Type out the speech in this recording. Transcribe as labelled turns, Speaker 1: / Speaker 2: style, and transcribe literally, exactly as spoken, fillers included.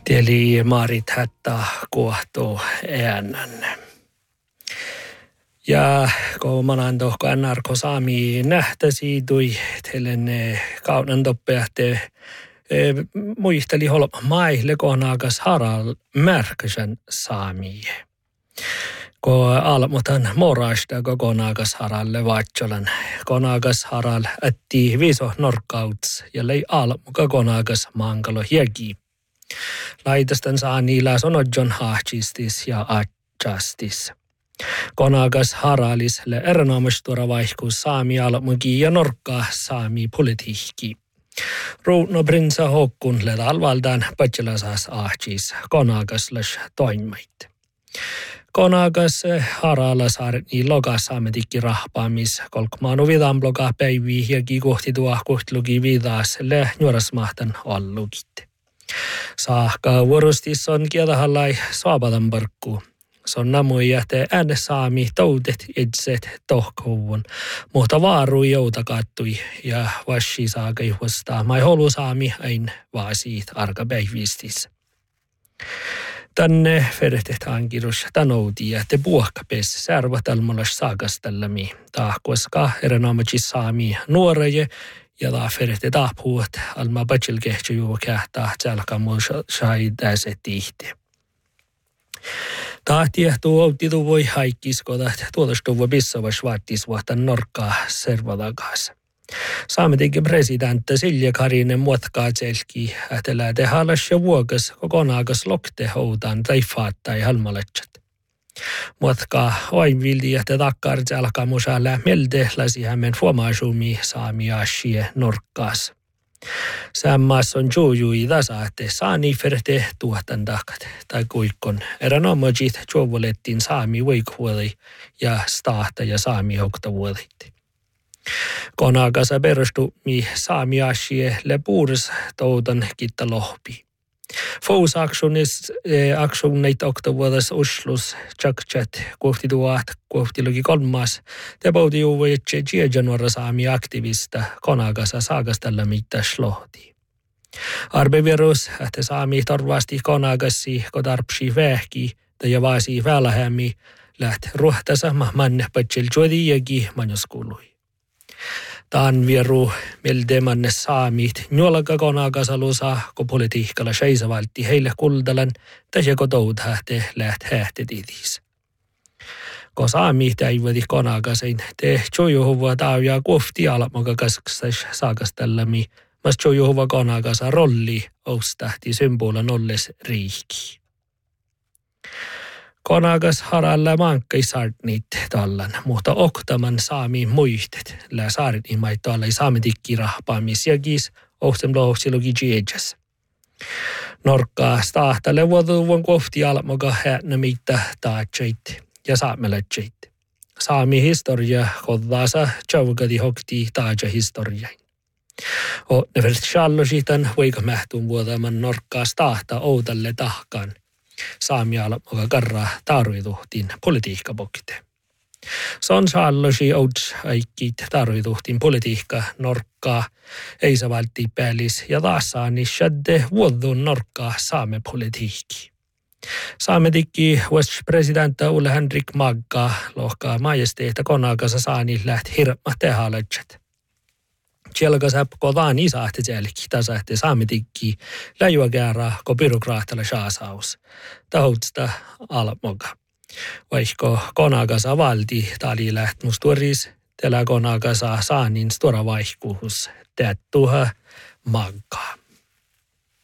Speaker 1: Eli Maarit hättä kohtuu äänen. Ja kun manan tohko N R K saami nähtäsi tui tällainen kaunan toppeahte muisteli holma maille kohnaakas haral märkäsen saami. Kun almutan moraista kokonaakas haralle vaatsolan konaakas haral ätti viso norkkauts ja lei almu kokonaakas mankalo hiegi. Laitastan saa niillä sonodjon haacistis ja atsastis. Konaakas haralisle erinomaistura vaihkuus saami almuki ja norkkaa saami politiikki. Ruutno prinsa hokkun ledal valdan patselasas ahcis konaakas toimit. Konaakas harala saarni loga saametikki rahpaamis kolkmaanu vidan bloga päivi ja kohti tuo kohtlugi vidas le nuorasmahtan allukit. Saakka vuorostis on kiedahallai saapadan parkku. Sonna muijahte ääne saami toutet itset tohkouvun, mutta vaarui jouta kattui ja vashi saaka juhostaa. Mai holu saami ain vaasiit arka päivistis. Tänne vertetaan kirus tanouti ja te puhkapes särvatalmalas saakastallami. Tahkoska erinomaisesti saami nuoreje ja taa verte tahpuut alma patsilkehtsä juu kähtää tälkamuus sai täse tihti. Tahtiehtuu outitu voi haikkiskoda tuotostuva pissavas vaattis vuotan norkkaa servadakas. Saametinkin presidentti Silja Karinen muotkaa tselki, ähtelää te halas ja vuokas kokonaakas lokte houtaan tai faattai halmaletsat. Muotkaa oinvildi ja te takkar tselka musalla melde lasi hämmen fuomaasumi saami asie norkkaas. Sammas on juujui tasaatte saani ferte tuotan takat tai kuikon. Eranomajit juovolettiin saami voikhuoli ja staahta ja saami hoktavuolit. Konaakasa perustu mi saami asie le puurs toutan kitta lohpi. Fous aksunis aksuneit oktavuodas uslus tjaktjat kohti tuot kohti luki kolmas. Te pauti juuvoitse januara saami aktivista konaakasa saakastella mitä slohti. Arbevirus, että saami torvasti konaakassi kotarpsi vähki ja vaasi välhämi läht ruhtasa manne patsel juodiegi manjuskului. Taan vieru meldemanne saamit nuolaka konaakasalusa, kun politiikalla seisavalti heille kuldalan, tässä kotoudhähte läht hähtetitis. Ko saamit äivadi konaakasein, te jojuhuva taavia kohti almoka kasksas saakastallami, mas jojuhuva konaakasa rolli oustahti symbolan olles riihki. Konaakas haralla mankkai saarnit tallan, mutta oktaman saami muistet, lää saarni maittoalla ei saametikki rahpaamis ja kiis ohtem lohsilugi jiedjas. Norkkaa stahtalle vuotuvan kohti almoka häänä mitä taatseit ja saameletseit. Saami historia koddaasa tjaukadi hokti taatsa historiain. O nevert shallositan voika mähtun vuotaman norkkaa stahta outalle tahkaan. Saamiala moka karra tarvituhtiin politiikkapokite. Se on saallosi outs aikkiit tarvituhtiin politiikka norkkaa ei saa vältti päällis ja taas saani shadde vuodun norkkaa saame politiikki. Saametikki West presidentta Ulle Henrik Magga lohkaa majesteita konaakasa saani läht hirma tehalettset. Sielläkä säp kodaan isahti selki tasahti saametikki läjuakäärä ko byrokraattilla saasaus. Tahutsta almoga. Vaikka konaakasa valti tali lähtmus tuoris, telä konaakasa saanin stora vaihkuhus teettuha maggaa.